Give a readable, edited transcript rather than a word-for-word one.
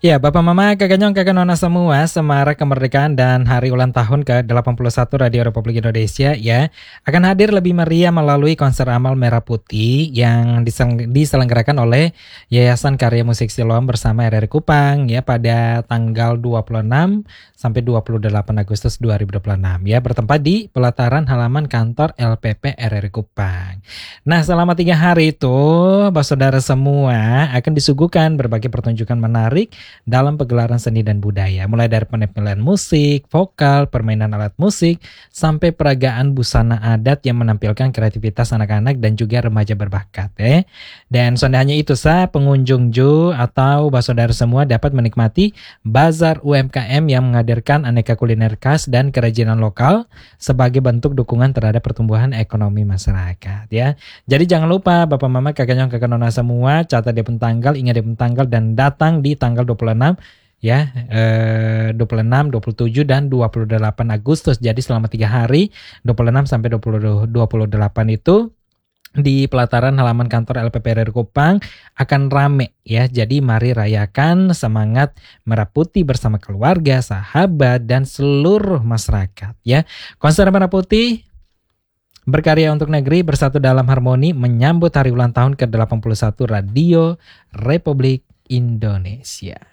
Ya, Bapak Mama, Kakak Nyong, Kakak Nona semua, semarak kemerdekaan dan hari ulang tahun ke-81 Radio Republik Indonesia ya, akan hadir lebih meriah melalui konser amal Merah Putih yang diselenggarakan oleh Yayasan Karya Musik Siloam bersama RRI Kupang ya pada tanggal 26 sampai 28 Agustus 2026 ya, bertempat di pelataran halaman kantor LPP RRI Kupang. Nah, selama 3 hari itu, saudara semua akan disuguhkan berbagai pertunjukan menarik dalam pegelaran seni dan budaya, mulai dari penampilan musik, vokal, permainan alat musik, sampai peragaan busana adat yang menampilkan kreativitas anak-anak dan juga remaja berbakat. Dan hanya itu pengunjung atau saudara semua dapat menikmati bazar UMKM yang menghadirkan aneka kuliner khas dan kerajinan lokal sebagai bentuk dukungan terhadap pertumbuhan ekonomi masyarakat ya. Jadi jangan lupa Bapak Mama, Kakak Nyong, Kakak Nona semua, catat di tanggal, ingat di tanggal dan datang di tanggal 26 ya, 26, 27 dan 28 Agustus. Jadi selama 3 hari 26 sampai 28 itu di pelataran halaman kantor LPP RRI Kupang akan rame ya. Jadi mari rayakan semangat Merah Putih bersama keluarga, sahabat dan seluruh masyarakat ya. Konser Merah Putih berkarya untuk negeri, bersatu dalam harmoni, menyambut hari ulang tahun ke-81 Radio Republik Indonesia.